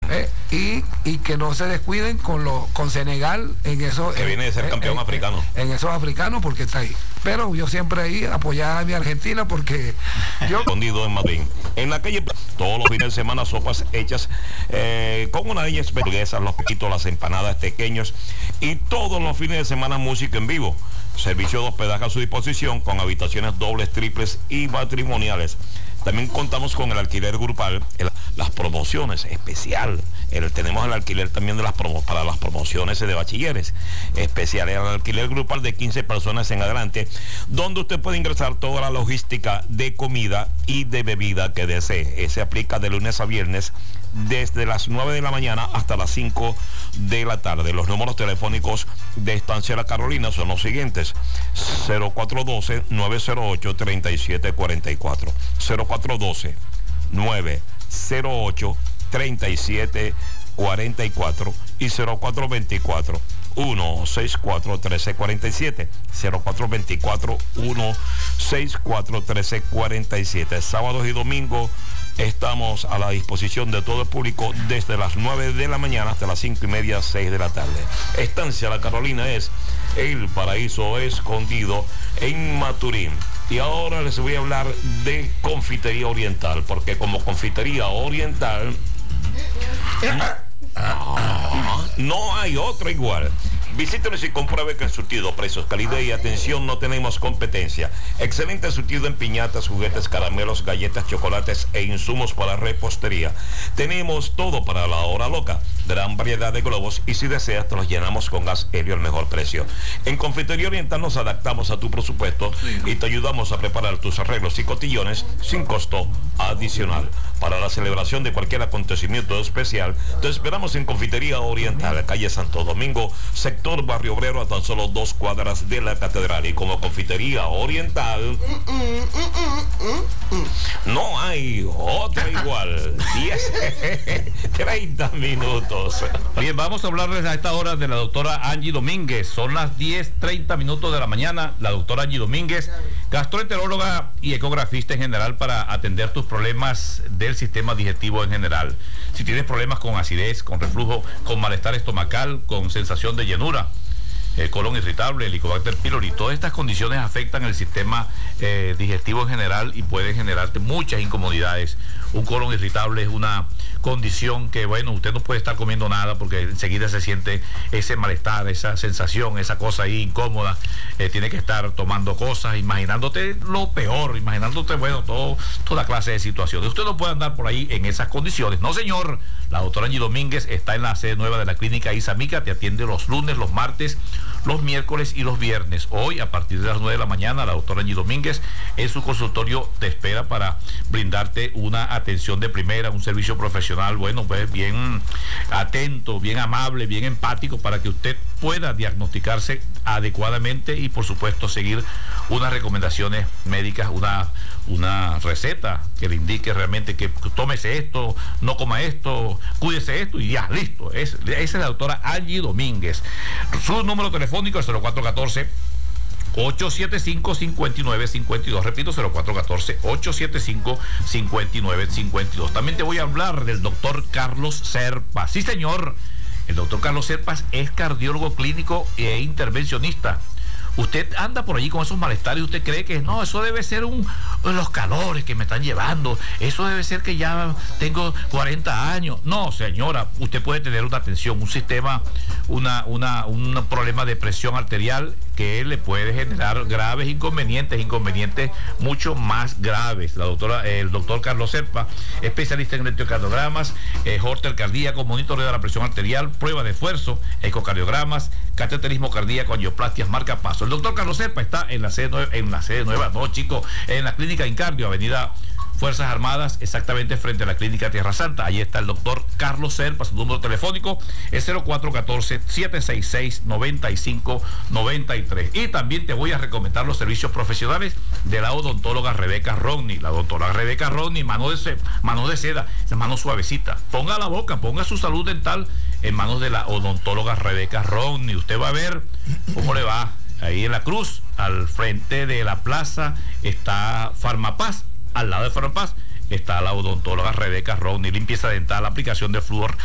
Y que no se descuiden con Senegal en eso. Que viene de ser campeón africano. En esos africanos, porque está ahí. Pero yo siempre ahí apoyar a mi Argentina porque yo... Escondido en Madrid. En la calle, todos los fines de semana, sopas hechas con una de ellas hamburguesas, los piquitos, las empanadas pequeños, y todos los fines de semana música en vivo. Servicio de hospedaje a su disposición con habitaciones dobles, triples y matrimoniales. También contamos con el alquiler grupal, las promociones especial. Tenemos el alquiler también para las promociones de bachilleres especiales. El alquiler grupal de 15 personas en adelante, donde usted puede ingresar toda la logística de comida y de bebida que desee. Se aplica de lunes a viernes desde las 9 de la mañana hasta las 5 de la tarde. Los números telefónicos de Estancia La Carolina son los siguientes: 0412-908-3744, 0412-908-3744 y 0424-164-1347, 0424-164-1347. Sábados y domingos estamos a la disposición de todo el público desde las 9 de la mañana hasta las 5:30, 6 de la tarde. Estancia La Carolina es el paraíso escondido en Maturín. Y ahora les voy a hablar de Confitería Oriental, porque como Confitería Oriental no hay otra igual. Visítenos y compruebe que en surtido, precios, calidad y atención no tenemos competencia. Excelente surtido en piñatas, juguetes, caramelos, galletas, chocolates e insumos para repostería. Tenemos todo para la hora loca. Gran variedad de globos y si deseas te los llenamos con gas helio al mejor precio. En Confitería Oriental nos adaptamos a tu presupuesto y te ayudamos a preparar tus arreglos y cotillones sin costo adicional. Para la celebración de cualquier acontecimiento especial, te esperamos en Confitería Oriental, calle Santo Domingo, sector Barrio Obrero, a tan solo 2 cuadras de la catedral. Y como Confitería Oriental, no hay otra igual. 30 minutos. Bien, vamos a hablarles a esta hora de la doctora Angie Domínguez. Son las 10:30 minutos de la mañana. La doctora Angie Domínguez, gastroenteróloga y ecografista en general, para atender tus problemas del sistema digestivo en general. Si tienes problemas con acidez, con reflujo, con malestar estomacal, con sensación de llenura, el colon irritable, el Helicobacter pylori, todas estas condiciones afectan el sistema digestivo en general y pueden generarte muchas incomodidades. Un colon irritable es una condición que, bueno, usted no puede estar comiendo nada porque enseguida se siente ese malestar, esa sensación, esa cosa ahí incómoda. Tiene que estar tomando cosas, imaginándote lo peor, imaginándote, bueno, toda clase de situaciones. Usted no puede andar por ahí en esas condiciones. No, señor. La doctora Angie Domínguez está en la sede nueva de la clínica Isamica. Te atiende los lunes, los martes, los miércoles y los viernes. Hoy, a partir de las 9 de la mañana, la doctora Angie Domínguez en su consultorio te espera para brindarte una atención de primera, un servicio profesional, bueno, pues bien atento, bien amable, bien empático, para que usted pueda diagnosticarse adecuadamente y, por supuesto, seguir unas recomendaciones médicas, una receta que le indique realmente que tómese esto, no coma esto, cuídese esto y ya, listo. Esa es la doctora Angie Domínguez. Su número telefónico es 0414-875-5952. Repito, 0414-875-5952. También te voy a hablar del doctor Carlos Serpas. Sí, señor. El doctor Carlos Serpas es cardiólogo clínico e intervencionista. Usted anda por allí con esos malestares y usted cree que no, eso debe ser los calores que me están llevando, eso debe ser que ya tengo 40 años. No, señora, usted puede tener una tensión, un sistema, un problema de presión arterial que le puede generar graves inconvenientes mucho más graves. El doctor Carlos Serpa, especialista en electrocardiogramas, Holter cardíaco, monitoreo de la presión arterial, prueba de esfuerzo, ecocardiogramas, cateterismo cardíaco, angioplastias, marcapasos. El doctor Carlos Serpa está en la sede nueva, no, chicos, en la clínica Incardio, avenida Fuerzas Armadas, exactamente frente a la clínica Tierra Santa. Ahí está el doctor Carlos Serpa. Su número telefónico es 0414-766-9593. Y también te voy a recomendar los servicios profesionales de la odontóloga Rebeca Rodney. La odontóloga Rebeca Rodney, manos de seda, mano suavecita. Ponga la boca, ponga su salud dental en manos de la odontóloga Rebeca Rodney. Usted va a ver cómo le va. Ahí en la Cruz, al frente de la plaza, está Farmapaz. Al lado de Farmapaz está la odontóloga Rebeca Rodney, limpieza dental, aplicación de flúor